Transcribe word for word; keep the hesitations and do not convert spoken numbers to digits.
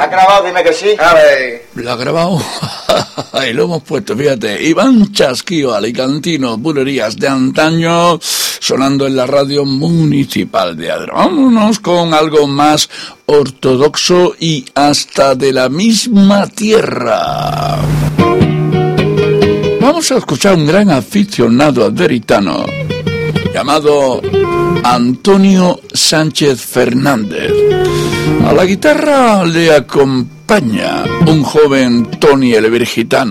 ¿La has grabado? Dime que sí. A ver. ¿La ha grabado? Y lo hemos puesto, fíjate. Iván Chasquío, alicantino, bulerías de antaño, sonando en la radio municipal de Adra. Vámonos con algo más ortodoxo y hasta de la misma tierra. Vamos a escuchar a un gran aficionado adveritano llamado Antonio Sánchez Fernández. A la guitarra le acompaña un joven Tony el Virgitano.